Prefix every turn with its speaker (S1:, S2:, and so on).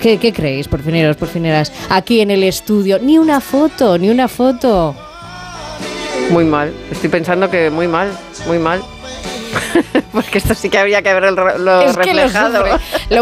S1: ¿Qué creéis, porfineros, porfineras? Aquí en el estudio, ni una foto.
S2: Muy mal. Estoy pensando que muy mal. Porque esto sí que habría que haberlo reflejado.
S1: Lo